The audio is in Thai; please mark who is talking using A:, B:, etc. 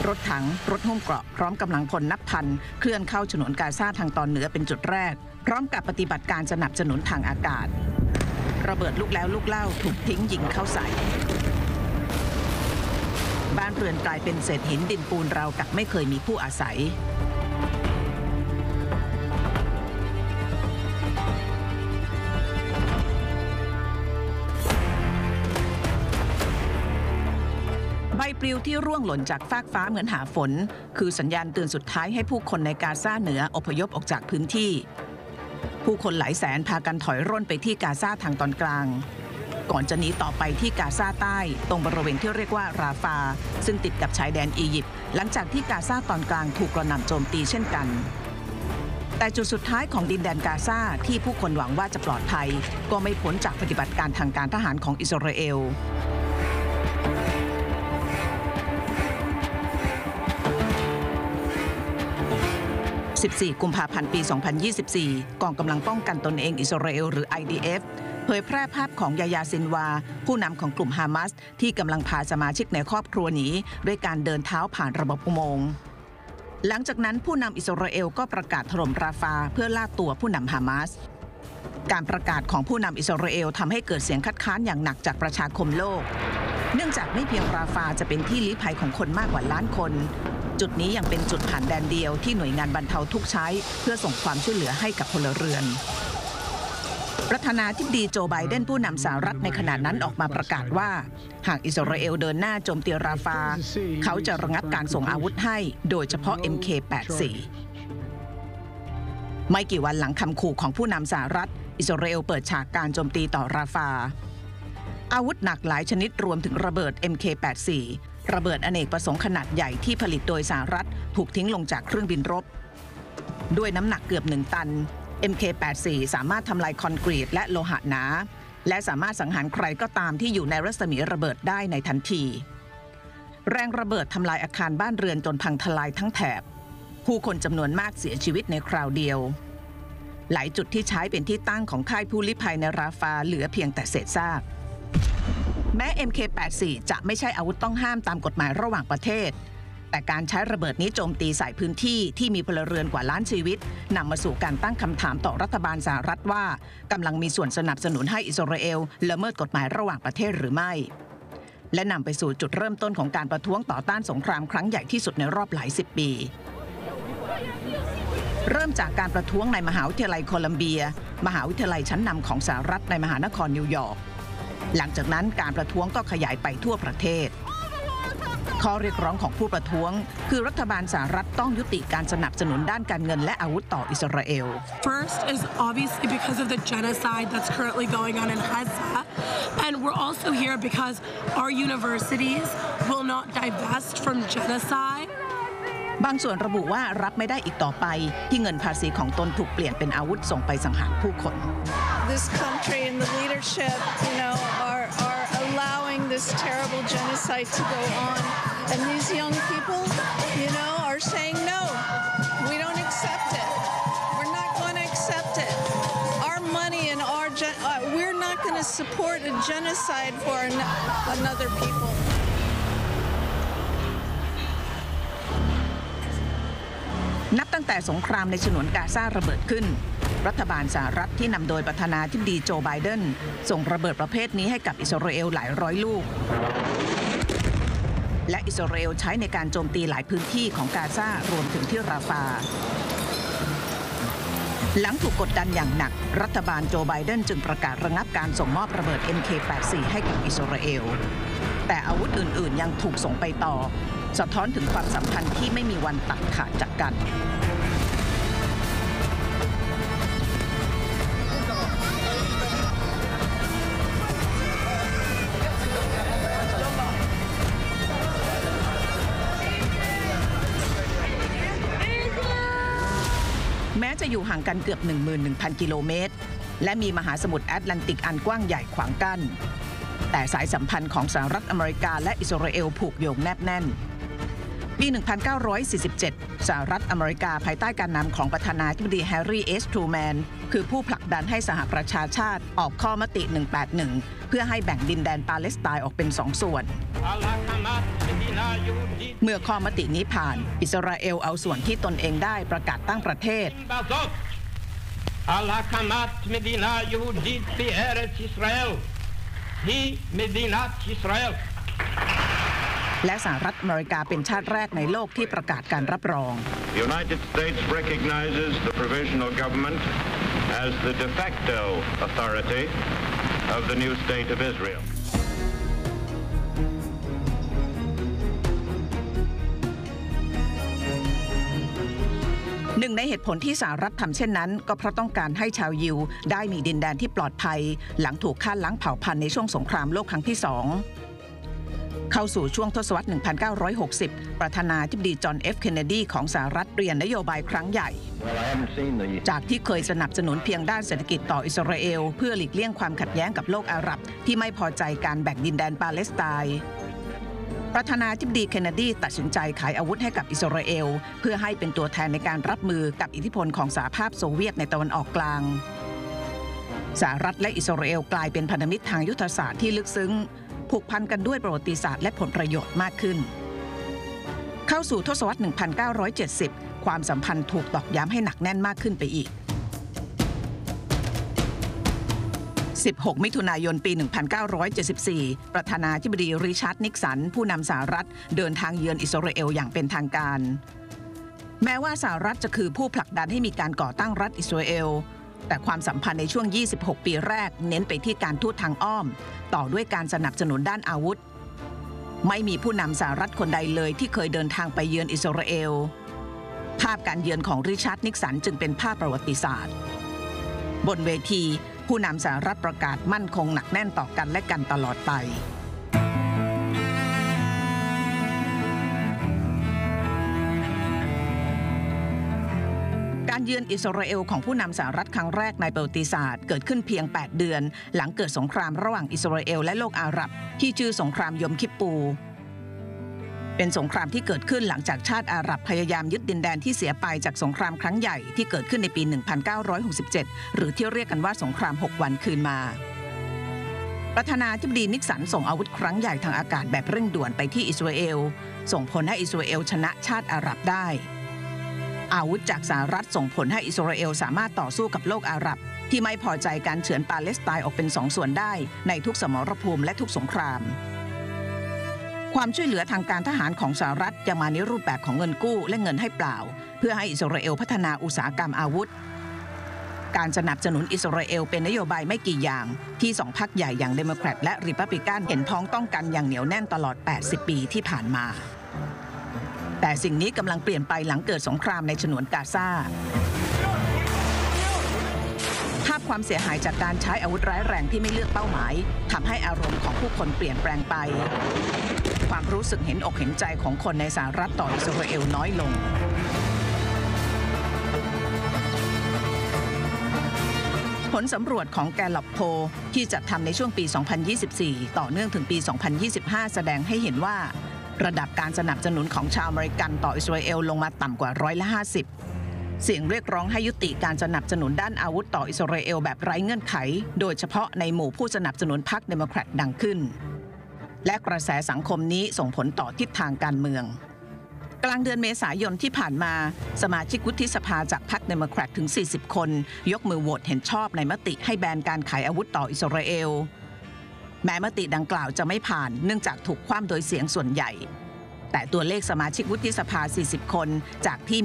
A: รถถังรถหุ้มเกราะพร้อมกำลังพลนับพันเคลื่อนเข้าฉนวนกาซาทางตอนเหนือเป็นจุดแรกพร้อมกับปฏิบัติการสนับสนุนทางอากาศระเบิดลูกแล้วลูกเล่าถูกทิ้งยิงเข้าใส่บ้านเรือนกลายเป็นเศษหินดินปูนราวกับไม่เคยมีผู้อาศัยใบปลิวที่ร่วงหล่นจากฟากฟ้าเหมือนหาฝนคือสัญญาณเตือนสุดท้ายให้ผู้คนในกาซาเหนืออพยพออกจากพื้นที่ผู้คนหลายแสนพากันถอยร่นไปที่กาซาทางตอนกลางก่อนจะหนีต่อไปที่กาซาใต้ตรงบริเวณที่เรียกว่าราฟาซึ่งติดกับชายแดนอียิปต์หลังจากที่กาซาตอนกลางถูกกระหน่ำโจมตีเช่นกันแต่จุดสุดท้ายของดินแดนกาซาที่ผู้คนหวังว่าจะปลอดภัยก็ไม่พ้นจากปฏิบัติการทางการทหารของอิสราเอล14 กุมภาพันธ์ปี 2024 กองกำลังป้องกันตนเองอิสราเอลหรือ IDF เผยแพร่ภาพของยาซินวาผู้นำของกลุ่มฮามาสที่กำลังพาสมาชิกในครอบครัวหนีด้วยการเดินเท้าผ่านระบบอุโมงค์หลังจากนั้นผู้นำอิสราเอลก็ประกาศถล่มราฟาเพื่อล่าตัวผู้นำฮามาสการประกาศของผู้นำอิสราเอลทำให้เกิดเสียงคัดค้านอย่างหนักจากประชาคมโลกเนื่องจากไม่เพียงราฟาจะเป็นที่ลี้ภัยของคนมากกว่าล้านคนจุดนี้ยังเป็นจุดผ่านแดนเดียวที่หน่วยงานบรรเทาทุกข์ใช้เพื่อส่งความช่วยเหลือให้กับพลเรือนประธานาธิบดีโจไบเดนผู้นำสหรัฐในขณะนั้นออกมาประกาศว่าหากอิสราเอลเดินหน้าโจมตีราฟาเขาจะระงับการส่งอาวุธให้โดยเฉพาะ MK-84 ไม่กี่วันหลังคำขู่ของผู้นำสหรัฐอิสราเอลเปิดฉากการโจมตีต่อราฟาอาวุธหนักหลายชนิดรวมถึงระเบิด MK-84 ระเบิดอเนกประสงค์ขนาดใหญ่ที่ผลิตโดยสหรัฐถูกทิ้งลงจากเครื่องบินรบด้วยน้ำหนักเกือบ1 ตัน MK-84 สามารถทำลายคอนกรีตและโลหะหนาและสามารถสังหารใครก็ตามที่อยู่ในรัศมีระเบิดได้ในทันทีแรงระเบิดทำลายอาคารบ้านเรือนจนพังทลายทั้งแถบผู้คนจำนวนมากเสียชีวิตในคราวเดียวหลายจุดที่ใช้เป็นที่ตั้งของค่ายผู้ลี้ภัยในราฟาเหลือเพียงแต่เศษซากแม้ MK-84 จะไม่ใช่อาวุธต้องห้ามตามกฎหมายระหว่างประเทศแต่การใช้ระเบิดนี้โจมตีใส่พื้นที่ที่มีพลเรือนกว่าล้านชีวิตนำมาสู่การตั้งคำถามต่อรัฐบาลสหรัฐว่ากำลังมีส่วนสนับสนุนให้อิสราเอลละเมิดกฎหมายระหว่างประเทศหรือไม่และนำไปสู่จุดเริ่มต้นของการประท้วงต่อต้านสงครามครั้งใหญ่ที่สุดในรอบหลาย10 ปีเริ่มจากการประท้วงในมหาวิทยาลัยโคลัมเบียมหาวิทยาลัยชั้นนำของสหรัฐในมหานครนิวยอร์กหลังจากนั้นการประท้วงก็ขยายไปทั่วประเทศข้อเรียกร้องของผู้ประท้วงคือรัฐบาลสหรัฐต้องยุติการสนับสนุนด้านการเงินและอาวุธต่ออิสราเอล
B: First is obviously because of the genocide that's currently going on in Gaza, and we're also here because our universities will not divest from genocide.
A: บางส่วนระบุว่ารับไม่ได้อีกต่อไปที่เงินภาษีของตนถูกเปลี่ยนเป็นอาวุธส่งไปสังหารผู้คน
C: This country and the leadership, are allowing this terrible genocide to go on, and these young people, are saying no. We don't accept it. We're not going to accept it. Our money and we're not going to support a genocide for another people.
A: นับตั้งแต่สงครามในฉนวนกาซาระเบิดขึ้นรัฐบาลสหรัฐที่นำโดยประธานาธิบดีโจไบเดนส่งระเบิดประเภทนี้ให้กับอิสราเอลหลายร้อยลูกและอิสราเอลใช้ในการโจมตีหลายพื้นที่ของกาซารวมถึงที่ราฟาหลังถูกกดดันอย่างหนักรัฐบาลโจไบเดนจึงประกาศระงับการส่งมอบระเบิด MK-84 ให้กับอิสราเอลแต่อาวุธอื่นๆยังถูกส่งไปต่อสะท้อนถึงความสัมพันธ์ที่ไม่มีวันตัดขาดจากกันแม้จะอยู่ห่างกันเกือบ 11,000 กิโลเมตรและมีมหาสมุทรแอตแลนติกอันกว้างใหญ่ขวางกั้นแต่สายสัมพันธ์ของสหรัฐอเมริกาและอิสราเอลผูกโยงแนบแน่นปี 1947 สหรัฐอเมริกาภายใต้การนำของประธานาธิบดีแฮร์รี่ ทรูแมนคือผู้ผลักดันให้สหประชาชาติออกข้อมติ 181 เพื่อให้แบ่งดินแดนปาเลสไตน์ออกเป็น2 ส่วนเมื่อข้อมตินี้ผ่านอิสราเอลเอาส่วนที่ตนเองได้ประกาศตั้งประเทศ
D: על הקמת מדינה יהודית בארץ ישראל היא מדינת ישראל
A: และสหรัฐอเมริกาเป็นชาติแรกในโลกที่ประกาศการรับรอง
E: The United States recognizes the provisional government as the de facto authority of the new state of Israel.
A: หนึ่งในเหตุผลที่สหรัฐทำเช่นนั้นก็เพราะต้องการให้ชาวยิวได้มีดินแดนที่ปลอดภัยหลังถูกฆ่าล้างเผ่าพันธุ์ในช่วงสงครามโลกครั้งที่ 2เข้าสู่ช่วงทศวรรษ 1960 ประธานาธิบดีจอห์น F. เคนเนดีของสหรัฐเปลี่ยนนโยบายครั้งใหญ่จากที่เคยสนับสนุนเพียงด้านเศรษฐกิจต่ออิสราเอลเพื่อหลีกเลี่ยงความขัดแย้งกับโลกอาหรับที่ไม่พอใจการแบ่งดินแดนปาเลสไตน์ประธานาธิบดีเคนเนดีตัดสินใจขายอาวุธให้กับอิสราเอลเพื่อให้เป็นตัวแทนในการรับมือกับอิทธิพลของสหภาพโซเวียตในตะวันออกกลางสหรัฐและอิสราเอลกลายเป็นพันธมิตรทางยุทธศาสตร์ที่ลึกซึ้งผูกพันกันด้วยประวัติศาสตร์และผลประโยชน์มากขึ้นเข้าสู่ทศวรรษ 1970 ความสัมพันธ์ถูกตอกย้ำให้หนักแน่นมากขึ้นไปอีก 16 มิถุนายน ปี 1974 ประธานาธิบดีริชาร์ด นิกสันผู้นำสหรัฐเดินทางเยือนอิสราเอลอย่างเป็นทางการแม้ว่าสหรัฐจะคือผู้ผลักดันให้มีการก่อตั้งรัฐอิสราเอลแต่ความสัมพันธ์ในช่วง 26 ปีแรกเน้นไปที่การทูตทางอ้อมต่อด้วยการสนับสนุนด้านอาวุธไม่มีผู้นำสหรัฐคนใดเลยที่เคยเดินทางไปเยือนอิสราเอลภาพการเยือนของริชาร์ด นิกสันจึงเป็นภาพประวัติศาสตร์บนเวทีผู้นำสหรัฐประกาศมั่นคงหนักแน่นต่อกันและกันตลอดไปการเยือนอิสราเอลของผู้นำสหรัฐครั้งแรกในประวัติศาสตร์เกิดขึ้นเพียง 8 เดือนหลังเกิดสงครามระหว่างอิสราเอลและโลกอาหรับที่ชื่อสงครามยมคิปปูเป็นสงครามที่เกิดขึ้นหลังจากชาติอาหรับพยายามยึดดินแดนที่เสียไปจากสงครามครั้งใหญ่ที่เกิดขึ้นในปี 1967 หรือที่เรียกกันว่าสงคราม 6 วันคืนมาประธานาธิบดีนิกสันส่งอาวุธครั้งใหญ่ทางอากาศแบบเร่งด่วนไปที่อิสราเอลส่งผลให้อิสราเอลชนะชาติอาหรับได้อาวุธจากสหรัฐส่งผลให้อิสราเอลสามารถต่อสู้กับโลกอาหรับที่ไม่พอใจการเฉือนปาเลสไตน์ออกเป็น2 ส่วนได้ในทุกสมรภูมิและทุกสงครามความช่วยเหลือทางการทหารของสหรัฐยังมาในรูปแบบของเงินกู้และเงินให้เปล่าเพื่อให้อิสราเอลพัฒนาอุตสาหกรรมอาวุธการสนับสนุนอิสราเอลเป็นนโยบายไม่กี่อย่างที่2 พรรคใหญ่อย่างเดโมแครตและริพับลิกันเห็นพ้องต้องกันอย่างเหนียวแน่นตลอด80 ปีที่ผ่านมาแต่สิ่งนี้กำลังเปลี่ยนไปหลังเกิดสงครามในฉนวนกาซาภาพความเสียหายจากการใช้อาวุธร้ายแรงที่ไม่เลือกเป้าหมายทำให้อารมณ์ของผู้คนเปลี่ยนแปลงไปความรู้สึกเห็นอกเห็นใจของคนในสหรัฐต่ออิสราเอลน้อยลงผลสำรวจของแกลลอปโพลที่จัดทำในช่วงปี 2024 ต่อเนื่องถึงปี 2025 แสดงให้เห็นว่าระดับการสนับสนุนของชาวอเมริกันต่ออิสราเอลลงมาต่ำกว่า50%เสียงเรียกร้องให้ยุติการสนับสนุนด้านอาวุธต่ออิสราเอลแบบไร้เงื่อนไขโดยเฉพาะในหมู่ผู้สนับสนุนพรรคเดโมแครตดังขึ้นและกระแสสังคมนี้ส่งผลต่อทิศทางการเมืองกลางเดือนเมษายนที่ผ่านมาสมาชิกวุฒิสภาจากพรรคเดโมแครตถึง40 คนยกมือโหวตเห็นชอบในมติให้แบนการขายอาวุธต่ออิสราเอลแม้มติดังกล่าวจะไม่ผ่านเนื่องจากถูกคว่ำโดยเสียงส่วนใหญ่แต่ตัวเลขสมาชิกวุฒิสภา40 คนจากที่